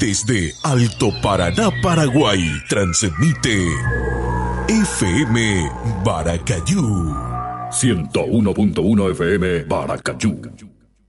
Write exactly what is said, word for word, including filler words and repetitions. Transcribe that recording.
Desde Alto Paraná, Paraguay, transmite F M Baracayú. ciento uno punto uno F M Baracayú.